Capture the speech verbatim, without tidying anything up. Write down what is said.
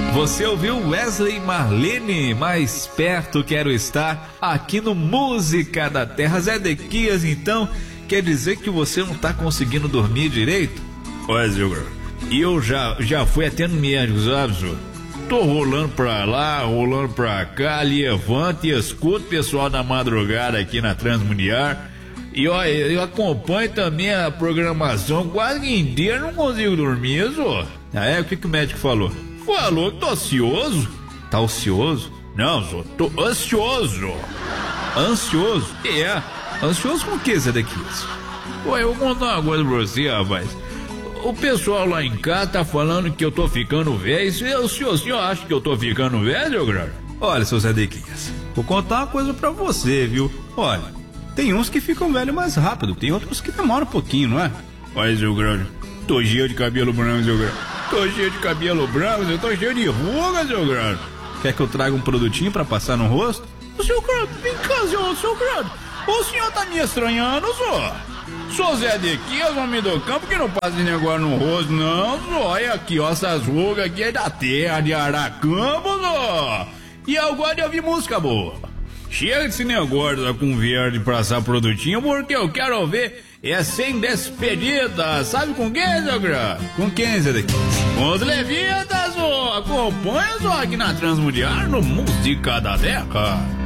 Você ouviu Wesley Marlene, Mais Perto Quero Estar, aqui no Música da Terra. Zé Dequias, então, quer dizer que você não tá conseguindo dormir direito? Olha, Zilgar, eu já, já fui até no médico, sabe, senhor? Tô rolando pra lá, rolando pra cá, levanto e escuto o pessoal da madrugada aqui na Transmundial. E olha, eu acompanho também a programação quase que inteira, não consigo dormir, senhor. Ah, é? O que, que o médico falou? Falou que tô ansioso. Tá ocioso? Não, senhor, tô ansioso. Ansioso? É. Ansioso com o que, Zé Dequias? Ué, eu vou contar uma coisa pra você, rapaz. O pessoal lá em casa tá falando que eu tô ficando velho. O senhor, o senhor acha que eu tô ficando velho, Grande? Olha, seu Zé Dequias, vou contar uma coisa pra você, viu? Olha, tem uns que ficam velhos mais rápido, tem outros que demoram um pouquinho, não é? Olha, seu Grande, tô cheio de cabelo branco, seu Grande. Tô cheio de cabelo branco, eu tô cheio de ruga, seu Grande. Quer que eu traga um produtinho pra passar no rosto? O seu Grande, vem cá, seu, seu Grande. O senhor tá me estranhando, senhor? Sou Zé Dequias, homem do campo, que não passa esse negócio no rosto, não, senhor. Olha aqui, ó, essas rugas aqui é da terra de Aracambo, senhor. E eu gosto de ouvir música boa. Chega desse negócio da conversa de passar produtinho, porque eu quero ver é sem despedida. Sabe com quem, seu Grande? Com quem, Zé Dequias? Com os levitas, senhor. Acompanha só aqui na Transmundial, no Música da Terra.